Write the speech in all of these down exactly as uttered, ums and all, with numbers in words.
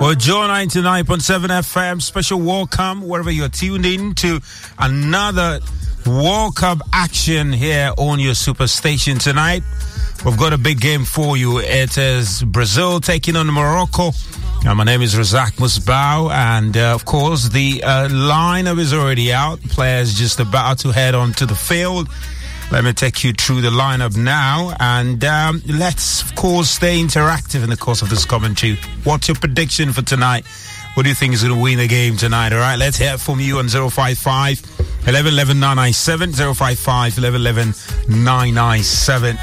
Well, Joe ninety-nine point seven F M, special welcome wherever you're tuned in to another World Cup action here on your Superstation tonight. We've got a big game for you. It is Brazil taking on Morocco. Uh, my name is Razak Musbao, and uh, of course the uh, lineup is already out. Players just about to head onto the field. Let me take you through the lineup now, and um, let's, of course, stay interactive in the course of this commentary. What's your prediction for tonight? What do you think is going to win the game tonight? All right, let's hear from you on zero five five, eleven eleven, nine nine seven, zero five five, eleven eleven, nine nine seven.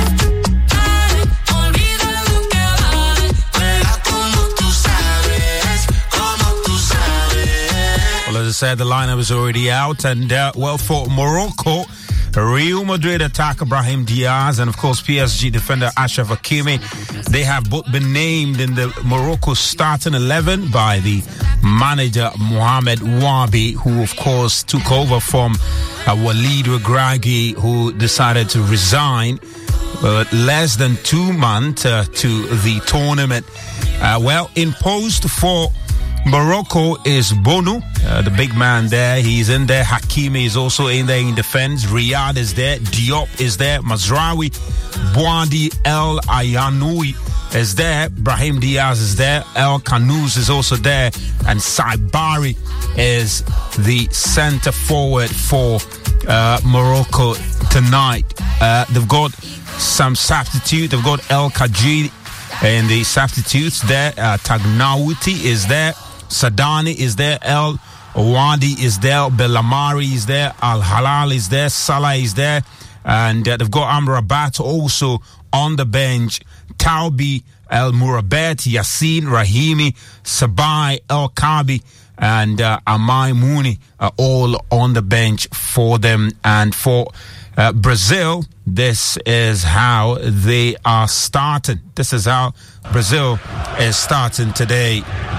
Well, as I said, the lineup is already out, and uh, well, for Morocco, Real Madrid attacker Brahim Diaz and, of course, P S G defender Achraf Hakimi. They have both been named in the Morocco starting eleven by the manager Mohamed Wabi, who, of course, took over from uh, Walid Regragui, who decided to resign uh, less than two months uh, to the tournament. Uh, well, in post for Morocco is Bonu, uh, the big man there. He's in there. Hakimi is also in there in defense. Riyad is there. Diop is there. Mazraoui, Bouadi, El Ayanoui is there. Brahim Diaz is there. El Khanous is also there. And Saibari is the center forward for uh, Morocco tonight. Uh, they've got some substitute. They've got El Khaji in the substitutes there. Uh, Tagnauti is there. Sadani is there, El Wadi is there, Belamari is there, Al Halal is there, Salah is there, and uh, they've got Amrabat also on the bench. Taubi, El Murabet, Yassin, Rahimi, Sabai, El Kabi, and uh, Amai Mouni are all on the bench for them. And for uh, Brazil, this is how they are starting. This is how Brazil is starting today.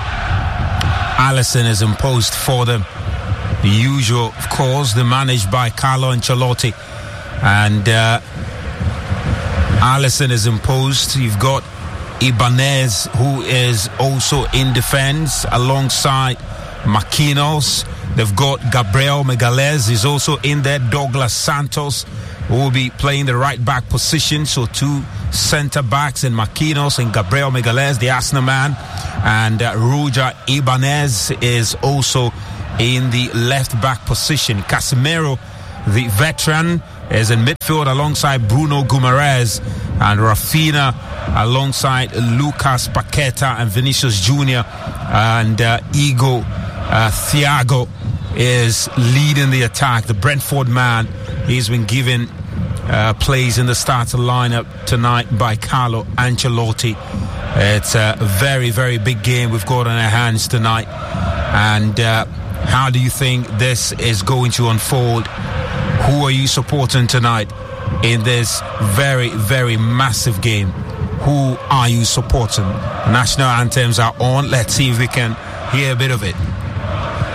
Alisson is imposed for them. The usual, of course, they're managed by Carlo Ancelotti. And uh, Alisson is imposed. You've got Ibanez, who is also in defense alongside Marquinhos. They've got Gabriel Magalhaes is also in there. Douglas Santos, who will be playing the right back position. So two centre backs in Marquinhos and Gabriel Magalhaes, the Arsenal man. And uh, Roger Ibanez is also in the left back position. Casemiro, the veteran, is in midfield alongside Bruno Guimaraes, and Rafinha alongside Lucas Paqueta and Vinicius Junior And uh, Igor uh, Thiago is leading the attack. The Brentford man, he's been given uh, plays in the starting lineup tonight by Carlo Ancelotti. It's a very, very big game we've got on our hands tonight. And uh, how do you think this is going to unfold? Who are you supporting tonight in this very, very massive game? Who are you supporting? National anthems are on. Let's see if we can hear a bit of it.